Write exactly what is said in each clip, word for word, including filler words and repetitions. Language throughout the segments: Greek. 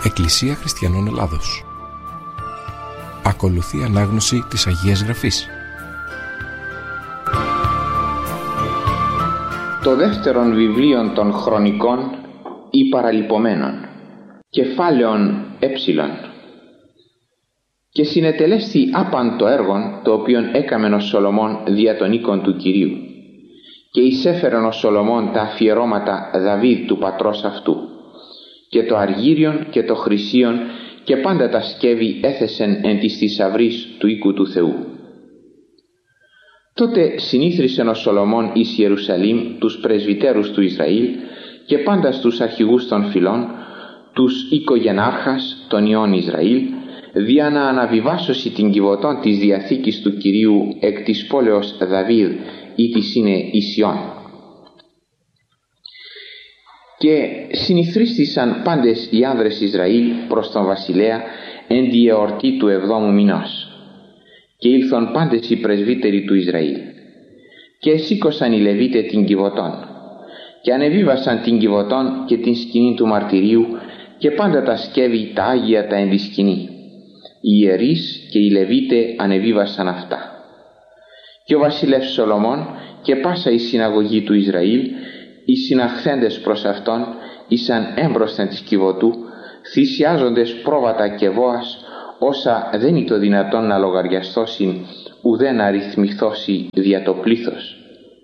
Εκκλησία Χριστιανών Ελλάδος. Ακολουθεί ανάγνωση της Αγίας Γραφής. Το δεύτερον βιβλίον των Χρονικών ή Παραλυπωμένων, κεφάλαιον έψιλον. Και συνετελέστη άπαν το έργον το οποίον έκαμεν ο Σολομών δια των οίκων του Κυρίου, και εισέφερεν ο Σολομών τα αφιερώματα Δαβίδ του πατρός αυτού, και το αργύριον και το χρυσίον και πάντα τα σκεύη έθεσεν εν της θησαυρής του οίκου του Θεού. Τότε συνήθρισεν ο Σολομών εις Ιερουσαλήμ τους πρεσβυτέρους του Ισραήλ και πάντα στους αρχηγούς των φυλών, τους οικογενάρχας των ιών Ισραήλ, δια να αναβιβάσωση την κυβωτών της Διαθήκης του Κυρίου εκ της πόλεως Δαβίδ, ή της είναι Ισιών. Και συνηθρίστησαν πάντες οι άνδρες Ισραήλ προς τον βασιλέα εν τη εορτή του εβδόμου μηνός. Και ήλθον πάντες οι πρεσβύτεροι του Ισραήλ. Και εσήκωσαν οι Λεβίτε την κυβωτών. Και ανεβίβασαν την κυβωτών και την σκηνή του μαρτυρίου και πάντα τα σκεύη τα άγια τα εν τη σκηνή. Οι ιερείς και οι Λεβίτε ανεβίβασαν αυτά. Και ο βασιλεύς Σολομών και πάσα η συναγωγή του Ισραήλ, οι συναχθέντες προς αυτόν, ήσαν έμπροσθεν της κυβωτού, θυσιάζοντες πρόβατα και βόας, όσα δεν είναι το δυνατόν να λογαριαστώσιν, ουδέ να αριθμηθώσει δια το πλήθος.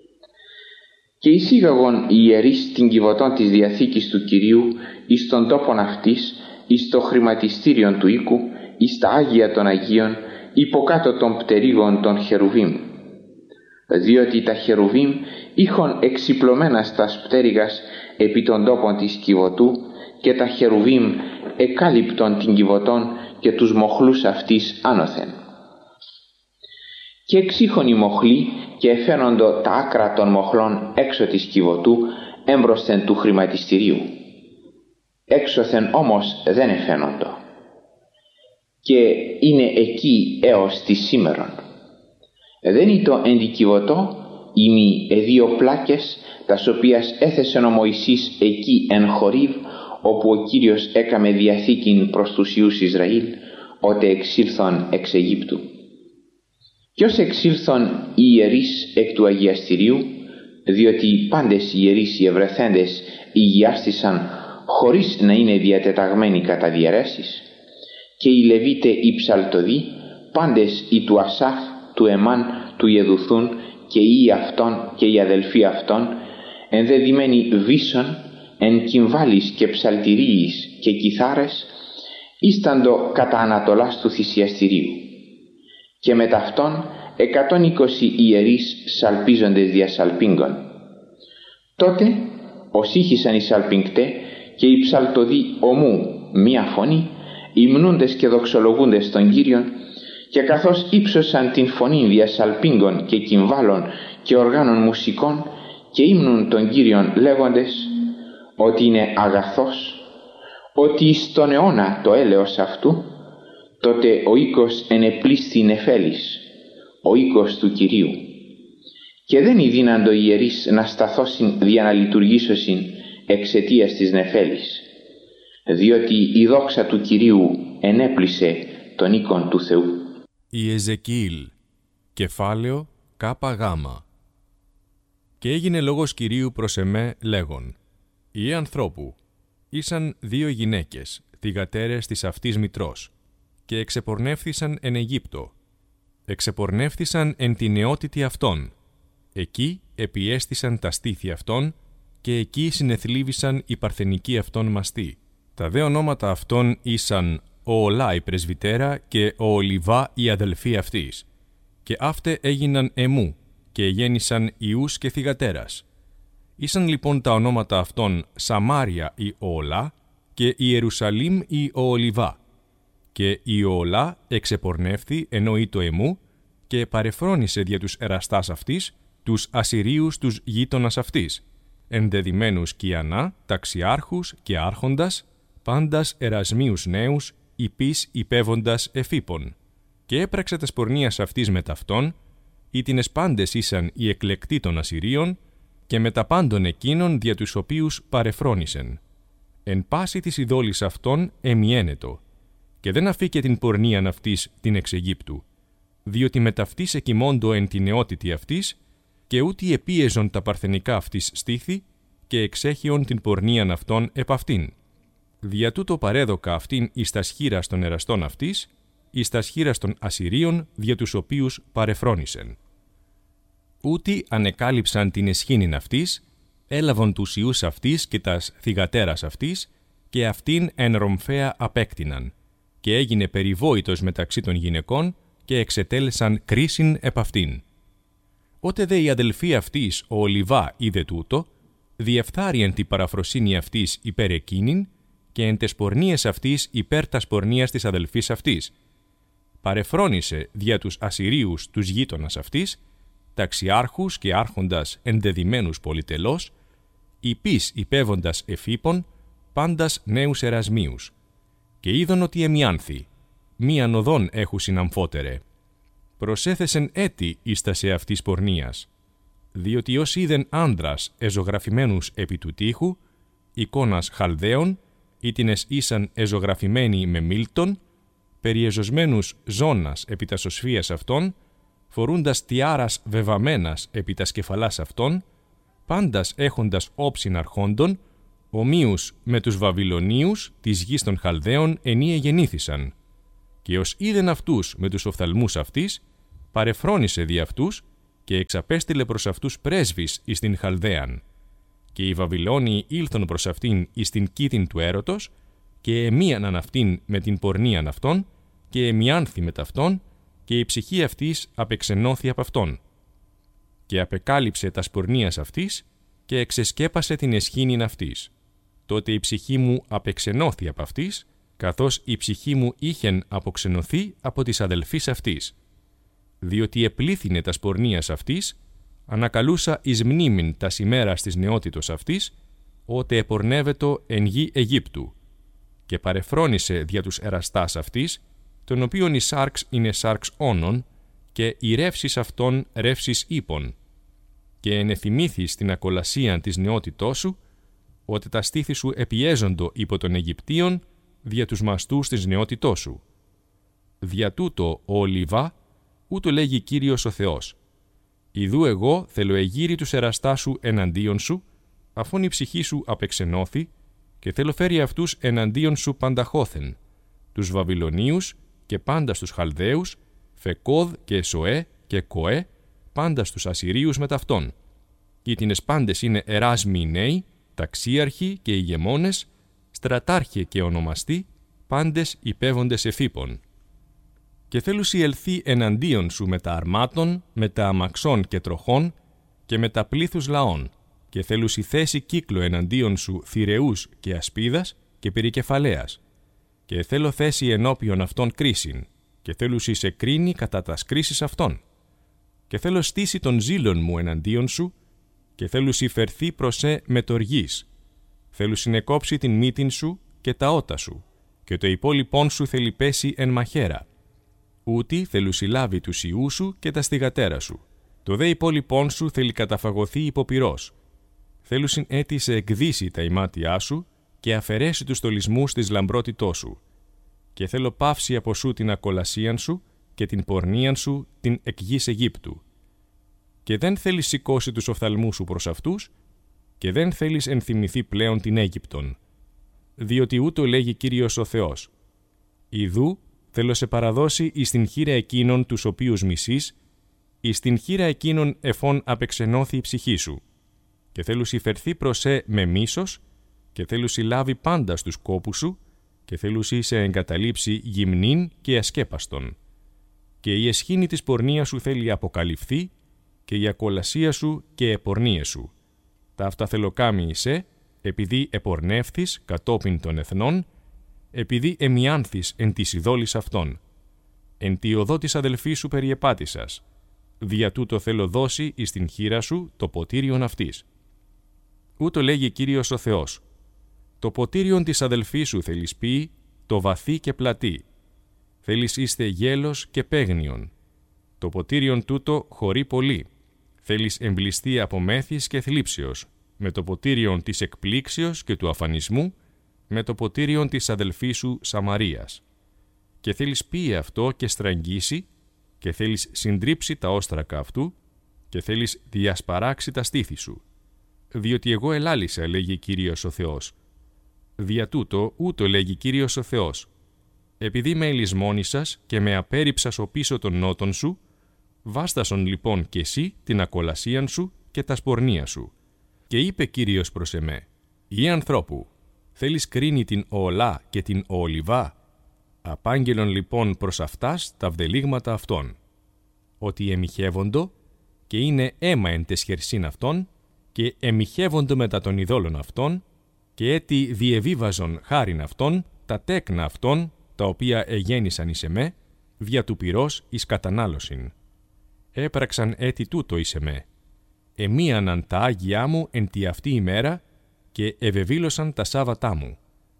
Και εισήγαγον οι ιερείς την κυβωτών της Διαθήκης του Κυρίου εις τον τόπον αυτής, εις το χρηματιστήριον του οίκου, εις τα Άγια των Αγίων, υποκάτω των πτερίγων των Χερουβίμ. Διότι τα Χερουβίμ είχον εξυπλωμένα στα πτέρυγας επί των τόπων της κυβωτού, και τα Χερουβίμ εκάλυπτον την κυβωτών και τους μοχλούς αυτής άνωθεν. Και εξήχον οι μοχλοί και εφαίνοντο τα άκρα των μοχλών έξω της κυβωτού έμπροσθεν του χρηματιστηρίου. Έξωθεν όμως δεν εφαίνοντο. Και είναι εκεί έως τη σήμερον. Δεν είτο εν τη κυβωτό ημί εδύο πλάκες, τας οποίας έθεσεν ο Μωυσής εκεί εν Χορίβ, όπου ο Κύριος έκαμε διαθήκην προς τους ιούς Ισραήλ, ότε εξήλθον εξ Αιγύπτου. Κι ως εξήλθον οι ιερείς εκ του αγιαστηρίου, διότι πάντες οι ιερείς οι ευρεθέντες υγιάστησαν χωρίς να είναι διατεταγμένοι κατά διαιρέσεις, και οι Λεβίτε οι ψαλτοδοί, πάντες οι του Ασάφ, του Εμάν, του Ιεδουθούν και οι αυτών και οι αδελφοί αυτών, ενδεδειμένοι βίσων, εν κυμβάλης και ψαλτηρίης και κιθάρες, ίσταντο κατά ανατολάς του θυσιαστηρίου. Και με ταυτόν εκατόν είκοσι ιερείς σαλπίζοντες δια σαλπίγκων. Τότε οσήχησαν οι σαλπιγκτέ και οι ψαλτοδοί ομού μία φωνή, υμνούντες και δοξολογούντες τον Κύριον, και καθώς ύψωσαν την φωνή δια σαλπίγκων και κυμβάλων και οργάνων μουσικών και ύμνουν τον Κύριον λέγοντες ότι είναι αγαθός, ότι εις τον αιώνα το έλεος αυτού, τότε ο οίκος ενεπλήσθη νεφέλης, ο οίκος του Κυρίου. Και δεν ειδύναντο οι ιερείς να σταθώσιν δια να λειτουργήσωσιν εξαιτίας της νεφέλης, διότι η δόξα του Κυρίου ενέπλησε τον οίκον του Θεού. Η Εζεκιήλ, κεφάλαιο κάπα γάμα. Και έγινε λόγος Κυρίου προς εμέ λέγον: «Ιε ανθρώπου, ήσαν δύο γυναίκες, θυγατέρες της αυτής μητρός, και εξεπορνεύθησαν εν Αιγύπτο. Εξεπορνεύθησαν εν τη νεότητη αυτών. Εκεί επιέστησαν τα στήθη αυτών, και εκεί συνεθλίβησαν οι παρθενικοί αυτών μαστοί. Τα δε ονόματα αυτών ήσαν ο Ολά η πρεσβυτέρα και ο Ολιβά η αδελφή αυτής. Και αύτε έγιναν εμού, και γέννησαν ιούς και θυγατέρας. Ήσαν λοιπόν τα ονόματα αυτών Σαμάρια η Ολά και Ιερουσαλήμ η Ολιβά. Και η Ολά εξεπορνεύθη εννοεί το εμού και παρεφρόνησε δια τους εραστάς αυτής τους Ασσυρίους τους γείτονας αυτής, ενδεδειμένους Κιανά, ταξιάρχους και άρχοντας, πάντας ερασμίους νέους, υπείς υπέβοντας εφήπων. Και έπραξε τας πορνείας αυτής με ταυτόν, ήτινες πάντες ήσαν οι εκλεκτοί των Ασσυρίων, και με τα πάντων εκείνων δια τους οποίους παρεφρόνησεν. εν πάση της ειδόλης αυτών εμιένετο, και δεν αφήκε την πορνίαν αυτής την εξ Αιγύπτου, διότι με ταυτής εκοιμώντο εν τη νεότητη αυτής, και ούτι επίεζον τα παρθενικά αυτής στήθη, και εξέχειον την πορνίαν αυτών επ' αυτήν. Δια τούτο παρέδοκα αυτήν εις τας χείρας των εραστών αυτής, εις τας χείρας των Ασσυρίων, δια τους οποίους παρεφρόνησεν. Ούτι ανεκάλυψαν την εσχήνην αυτής, έλαβον τους ιούς αυτής και τας θυγατέρας αυτής, και αυτήν εν ρομφαία απέκτηναν, και έγινε περιβόητος μεταξύ των γυναικών, και εξετέλεσαν κρίσιν επ' αυτήν. Ότε δε η αδελφή αυτής, ο Ολιβά, είδε τούτο, διεφθάριεν την παραφροσύνη αυτής υπέρ εκείνην, και εν τες πορνίες αυτής υπέρ τας πορνίας της αδελφής αυτής. Παρεφρόνησε δια τους Ασσυρίους τους γείτονας αυτής, ταξιάρχους και άρχοντας ενδεδειμένους πολυτελώς, υπείς υπέβοντας εφήπων, πάντας νέους ερασμίους. Και είδον ότι εμιάνθη, μίαν οδόν έχουσιν αμφότερε. Προσέθεσεν έτη εις τας εαυτής πορνείας, διότι ως είδεν άνδρας εζωγραφημένους επί του τείχου, εικόνας Χαλδαίων, ήτινες ήσαν εζωγραφημένοι με μίλτον, περιεζωσμένους ζώνας επί τας οσφίας αυτών, φορούντας τιάρας βεβαμένας επί τας κεφαλάς αυτών, πάντας έχοντας όψιν αρχόντων, ομοίους με τους Βαβυλωνίους της γης των Χαλδαίων ενίε γεννήθησαν. Και ως είδεν αυτούς με τους οφθαλμούς αυτής, παρεφρόνησε δι' αυτούς και εξαπέστειλε προς αυτούς πρέσβεις εις την Χαλδαίαν. Και οι Βαβυλώνιοι ήλθον προς αυτήν εις την κήτην του έρωτος, και εμίαναν αυτήν με την πορνίαν αυτών, και εμιάνθη με ταυτόν, και η ψυχή αυτής απεξενώθη από αυτόν. Και απεκάλυψε τας πορνίας αυτής, και εξεσκέπασε την εσχήνην αυτής. Τότε η ψυχή μου απεξενώθη από αυτής, καθώς η ψυχή μου είχεν αποξενωθεί από της αδελφής αυτής. Διότι επλήθυνε τας πορνίας αυτής, ανακαλούσα εις μνήμην τας ημέρας της νεότητος αυτής, ότε επορνεύετο εν γη Αιγύπτου, και παρεφρόνησε δια τους εραστάς αυτής, τον οποίον η σάρξ είναι σάρξ όνων, και οι ρεύσεις αυτών ρεύσεις ύπων, και ενεθυμήθης την ακολασίαν της νεότητός σου, ότε τα στήθη σου επιέζοντο υπό των Αιγυπτίων, δια τους μαστούς της νεότητός σου. Δια τούτο ο Ολιβά, ούτω λέγει Κύριος ο Θεός. Ιδού εγώ θέλω εγείρει τους εραστάς σου εναντίον σου, αφόν η ψυχή σου απεξενώθη, και θέλω φέρει αυτούς εναντίον σου πανταχώθεν, τους Βαβυλωνίους και πάντα στους Χαλδαίους, Φεκόδ και Εσοέ και Κοέ, πάντα στους Ασσυρίους με ταυτόν. Ήτινες πάντες είναι εράσμοι νέοι, ταξίαρχοι και ηγεμόνες, στρατάρχε και ονομαστοί, πάντες υπέβοντες εφήπων. Και θέλουσι ελθεί εναντίον σου με τα αρμάτων, με τα αμαξών και τροχών και με τα πλήθους λαών, και θέλουσι θέση κύκλο εναντίον σου θηρεούς και ασπίδας και περικεφαλαίας, και θέλω θέση ενώπιον αυτών κρίσιν, και θέλουσι σε κρίνει κατά τας κρίσεις αυτών. Και θέλω στήσει των ζήλων μου εναντίον σου, και θέλουσι φερθεί προς ε με τοργής. Θέλουσι νεκόψει την μύτην σου και τα ότα σου, και το υπόλοιπον σου θέλει πέσει εν μαχαίρα. Ούτι θέλουσι λάβει τους ιούς σου και τα στιγατέρα σου. Το δε υπόλοιπον σου θέλει καταφαγωθεί υποπυρός. Θέλουσιν έτη σε εκδύσει τα ημάτια σου και αφαιρέσει τους στολισμούς της λαμπρότητός σου. Και θέλω πάυσει από σου την ακολασίαν σου και την πορνίαν σου την εκ γης Αιγύπτου. Και δεν θέλεις σηκώσει τους οφθαλμούς σου προς αυτούς, και δεν θέλεις ενθυμηθεί πλέον την Αίγυπτον. Διότι ούτω λέγει Κύριος ο Θεός. Ιδού θέλω σε παραδώσει εις την χείρα εκείνων τους οποίους μισείς, εις την χείρα εκείνων εφών απεξενώθη η ψυχή σου. Και θέλουσι φερθεί προς ε με μίσος, και θέλουσι λάβει πάντα στους κόπους σου, και θέλουσι σε εγκαταλείψει γυμνήν και ασκέπαστον. Και η εσχήνη της πορνείας σου θέλει αποκαλυφθεί, και η ακολασία σου και επορνίες σου. Τα αυτά θέλω κάμει εισέ, επειδή επορνεύθης κατόπιν των εθνών, επειδή εμιάνθης εν της ειδόλης αυτών. Εν τη οδό της αδελφής σου περιεπάτησας. Δια τούτο θέλω δώσει εις την χείρα σου το ποτήριον αυτής. Ούτω λέγει Κύριος ο Θεός. Το ποτήριον της αδελφής σου θέλεις πει, το βαθύ και πλατή. Θέλεις είστε γέλος και παίγνιον. Το ποτήριον τούτο χωρεί πολύ. Θέλεις εμπλιστεί από μέθης και θλίψεως, με το ποτήριον της εκπλήξεως και του αφανισμού, με το ποτήριον της αδελφής σου Σαμαρίας. Και θέλεις πίει αυτό και στραγγίσει, και θέλεις συντρίψει τα όστρακα αυτού, και θέλεις διασπαράξει τα στήθη σου. Διότι εγώ ελάλησα, λέγει Κύριος ο Θεός. Δια τούτο ούτω λέγει Κύριος ο Θεός. Επειδή με ελισμόνησας και με απέρριψας ο πίσω των νότων σου, βάστασον λοιπόν κι εσύ την ακολασίαν σου και τα σπορνία σου. Και είπε Κύριος προς εμέ, «Ή ανθρώπου, θέλεις κρίνει την Οολά και την Οολιβά? Απάγγελον λοιπόν προς αυτάς τα βδελίγματα αυτών, ότι εμιχεύοντο και είναι αίμα εν τεσχερσίν αυτών, και εμιχεύοντο μετά των ειδόλων αυτών, και έτι διεβίβαζον χάριν αυτών τα τέκνα αυτών, τα οποία εγέννησαν εις εμέ, δια του πυρός εις κατανάλωσιν. Έπραξαν έτι τούτο εις εμέ. Εμίαναν τα Άγγιά μου εν τη αυτή ημέρα και ευεβήλωσαν τα Σάββατά μου.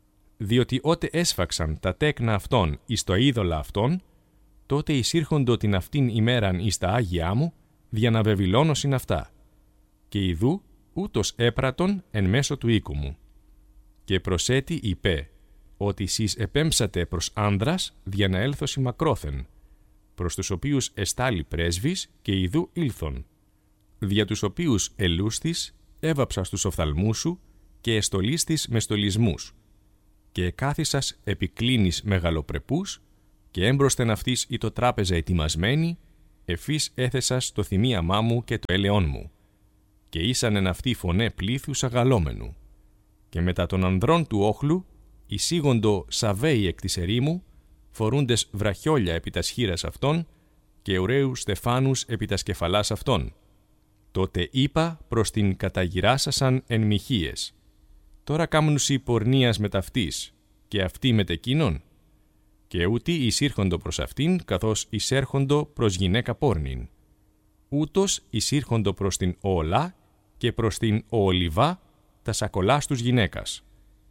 Διότι ότε έσφαξαν τα τέκνα αυτών εις το είδωλα αυτών, τότε εισήρχοντο την αυτήν ημέραν εις τα Άγγιά μου, δια να βεβηλώνωσιν αυτά. Και ιδού ούτως έπρατον εν μέσω του οίκου μου. Και προσέτη είπε, ότι σεις επέμψατε προς άνδρας δια να έλθωσι μακρόθεν, προς τους οποίους εστάλει πρέσβης και ιδού ήλθον, δια τους οποίους ελούστης έβαψα στους οφθαλμούς σου και εστολίστης με στολισμούς, και εκάθισας επικλίνης μεγαλοπρεπούς και έμπροσθεν αυτής ή το τράπεζα ετοιμασμένη, εφής έθεσας το θυμίαμά μου και το έλεόν μου, και ήσαν εν αυτή φωνέ πλήθους αγαλόμενου. Και μετά των ανδρών του όχλου εισήγοντο σαβέοι εκ της ερήμου, φορούντες βραχιόλια επί τας χείρας αυτών και ουραίους στεφάνους επί τας κεφαλάς αυτών. Τότε είπα προς την καταγυράσασαν εν μοιχείες, τώρα κάμνουσι πορνείας με ταυτής, και αυτή μετ' εκείνον. Και ούτι εισήρχοντο προς αυτήν, καθώς εισέρχοντο προς γυναίκα πόρνην. Ούτως εισήρχοντο προς την Οολά και προς την Οολιβά, τα σακολάς τους γυναίκας.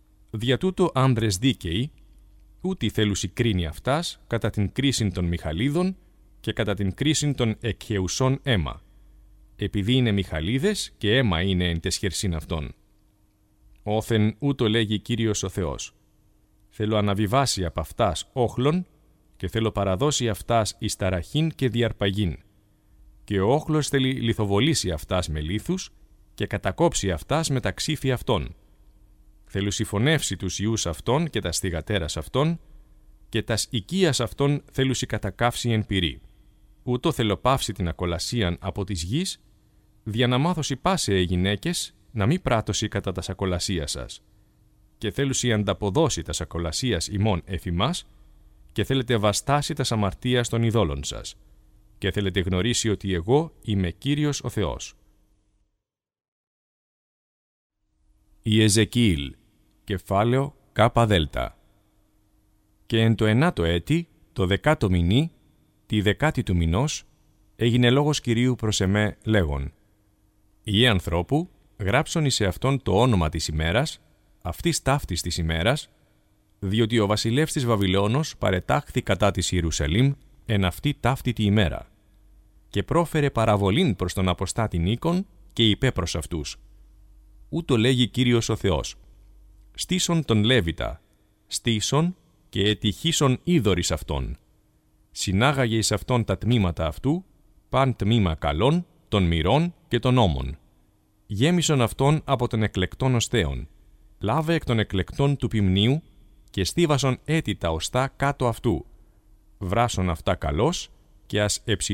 Δια τούτο άνδρες δίκαιοι, ούτι θέλουσι κρίνει αυτάς κατά την κρίσιν των Μιχαλίδων και κατά την κρίσιν των εκχεουσών αίμα, επειδή είναι Μιχαλίδες και αίμα είναι εν τεσχερσίν αυτών. Όθεν ούτω λέγει Κύριος ο Θεός. Θέλω αναβιβάσει απ' αυτάς όχλον και θέλω παραδώσει αυτάς εις ταραχήν και διαρπαγήν. Και ο όχλος θέλει λιθοβολήσει αυτάς με λίθους και κατακόψει αυτάς με τα ξύφη αυτών. Θέλου συμφωνεύσει τους ιούς αυτών και τα στιγατέρας αυτών και τας οικίας αυτών θέλουσι κατακάψει εν πυρή. Ούτω θέλω πάυσει την ακολασίαν από της γης, δια να μάθωσι πάσε οι γυναίκες να μη πράτωσι κατά τας ακολασίας σας. Και θέλουσι ανταποδώσει τας ακολασίας ημών εφημάς και θέλετε βαστάσει τας αμαρτίας των ειδόλων σας. Και θέλετε γνωρίσει ότι εγώ είμαι Κύριος ο Θεός. Ιεζεκίηλ, κεφάλαιο κάπα δέλτα. Και εν το ενάτο έτη, το δεκάτο μηνύ, τη δεκάτη του μηνός, έγινε λόγος Κυρίου προς εμέ λέγον: «Ιε ανθρώπου, γράψον εις αυτόν το όνομα της ημέρας, αυτής ταύτης της ημέρας, διότι ο βασιλεύς της Βαβυλώνος παρετάχθη κατά της Ιερουσαλήμ εν αυτή ταύτη τη ημέρα. Και πρόφερε παραβολήν προς τον αποστάτη Νίκον και είπε προς αυτούς: ούτω λέγει Κύριος ο Θεός. Στήσον τον Λέβητα, στήσον και ετυχήσον είδωρης αυτόν. Συνάγαγε εις αυτόν τα τμήματα αυτού, παν τμήμα καλών, των μυρών και των ώμων. Γέμισον αυτόν από τον εκλεκτών οστέων. Λάβε εκ των εκλεκτών του ποιμνίου και στίβασον έτη τα οστά κάτω αυτού. Βράσον αυτά καλώς και ας εψη